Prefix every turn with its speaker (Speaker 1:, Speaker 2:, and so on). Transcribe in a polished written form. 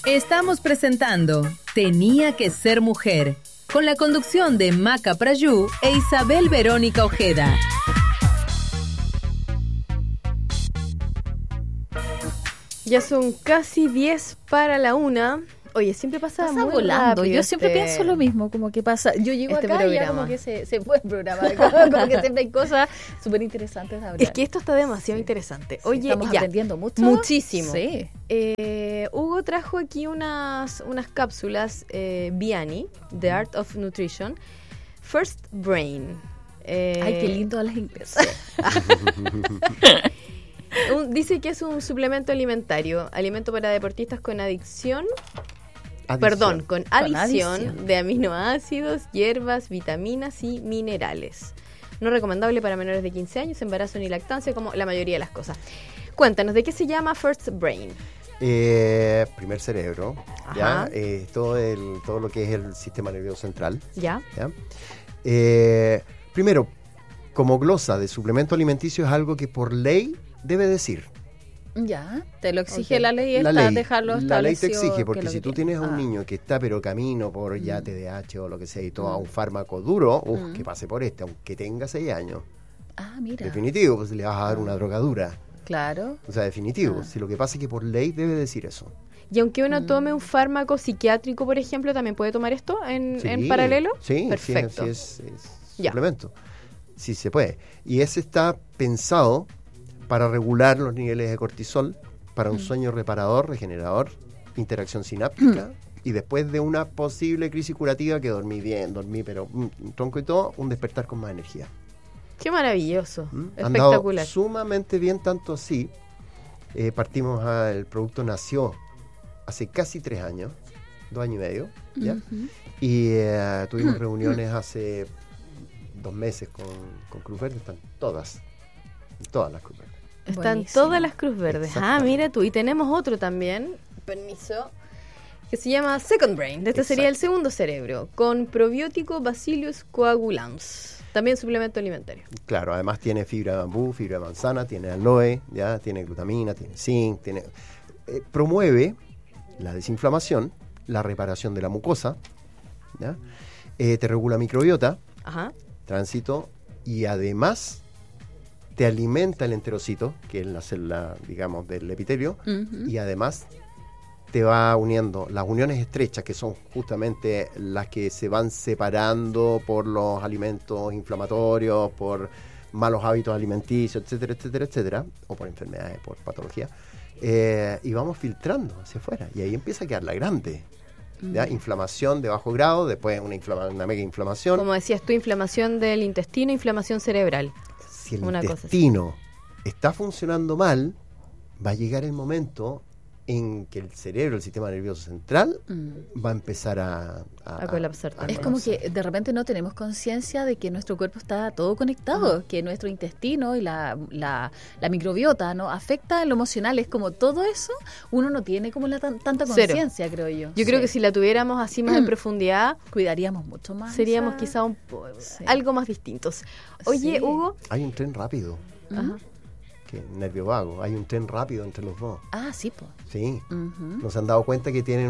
Speaker 1: Estamos presentando Tenía que ser mujer, con la conducción de Maca Prayú e Isabel Verónica Ojeda.
Speaker 2: Ya son casi 10 para la 1. Oye, siempre pasa muy
Speaker 3: volando.
Speaker 2: rápido.
Speaker 3: Yo siempre pienso lo mismo, como que pasa. Yo llego
Speaker 2: este
Speaker 3: acá
Speaker 2: programa.
Speaker 3: y ya como que se fue el programa. Como que siempre hay cosas súper interesantes de hablar.
Speaker 2: Es que esto está demasiado interesante. Oye,
Speaker 3: sí, estamos aprendiendo mucho.
Speaker 2: Muchísimo.
Speaker 3: Sí.
Speaker 2: Hugo trajo aquí unas cápsulas Vianney, The Art of Nutrition, First Brain.
Speaker 3: Ay, qué lindo las inglesas.
Speaker 2: Dice que es un suplemento alimentario, alimento para deportistas con adicción. Con adición de aminoácidos, hierbas, vitaminas y minerales. No recomendable para menores de 15 años, embarazo ni lactancia, como la mayoría de las cosas. Cuéntanos, ¿de qué se llama First Brain?
Speaker 4: Primer cerebro, ¿ya? Todo lo que es el sistema nervioso central.
Speaker 2: ¿Ya?
Speaker 4: Primero, como glosa de suplemento alimenticio es algo que por ley debe decir.
Speaker 3: Ya, te lo exige
Speaker 4: Okay.
Speaker 3: la ley, dejarlo establecido.
Speaker 4: La ley te exige, porque si tú tienes a un
Speaker 3: Ah.
Speaker 4: niño que está pero camino por ya TDAH o lo que sea y toma un fármaco duro, que pase por aunque tenga 6 años.
Speaker 3: Ah, mira.
Speaker 4: Definitivo, pues le vas a dar una drogadura.
Speaker 3: Claro.
Speaker 4: O sea, definitivo. Si lo que pasa es que por ley debe decir eso.
Speaker 2: Y aunque uno tome un fármaco psiquiátrico, por ejemplo, ¿también puede tomar esto en paralelo?
Speaker 4: Sí,
Speaker 2: perfecto.
Speaker 4: Sí, es suplemento. Sí se puede. Y ese está pensado para regular los niveles de cortisol, para un sueño reparador, regenerador, interacción sináptica, y después de una posible crisis curativa que dormí pero tronco y todo, un despertar con más energía.
Speaker 2: Qué maravilloso,
Speaker 4: Han dado
Speaker 2: espectacular.
Speaker 4: sumamente bien, tanto así. El producto nació hace casi 3 años, 2 años y medio, ¿ya? Y tuvimos reuniones hace 2 meses con Cruz Verde, están todas las Cruz Verdes.
Speaker 2: Están
Speaker 3: Buenísimo.
Speaker 2: todas las Cruz Verdes. Ah, mira tú. Y tenemos otro también, permiso, que se llama Second Brain. Este sería el segundo cerebro, con probiótico Bacillus coagulans. También suplemento alimentario.
Speaker 4: Claro, además tiene fibra de bambú, fibra de manzana, tiene aloe, ya tiene glutamina, tiene zinc, promueve la desinflamación, la reparación de la mucosa, ¿ya? Te regula microbiota, tránsito, y además te alimenta el enterocito, que es la célula, digamos, del epitelio, y además te va uniendo las uniones estrechas, que son justamente las que se van separando por los alimentos inflamatorios, por malos hábitos alimenticios, etcétera, etcétera, etcétera, o por enfermedades, por patología, y vamos filtrando hacia afuera, y ahí empieza a quedar la grande. ¿Ya? Inflamación de bajo grado, después una mega inflamación.
Speaker 2: Como decías tú, inflamación del intestino, inflamación cerebral.
Speaker 4: Si el intestino está funcionando mal, va a llegar el momento en que el cerebro, el sistema nervioso central, va a empezar a
Speaker 2: colapsar.
Speaker 3: Es como que de repente no tenemos conciencia de que nuestro cuerpo está todo conectado, que nuestro intestino y la microbiota no afecta en lo emocional. Es como todo eso, uno no tiene como tanta conciencia, creo yo.
Speaker 2: Yo creo que si la tuviéramos así más en profundidad,
Speaker 3: cuidaríamos mucho más.
Speaker 2: Seríamos quizá algo más distintos. Oye, Hugo.
Speaker 4: Hay un tren rápido. Que nervio vago. Hay un tren rápido entre los dos.
Speaker 3: Ah, sí, pues.
Speaker 4: Sí. No se han dado cuenta que tienen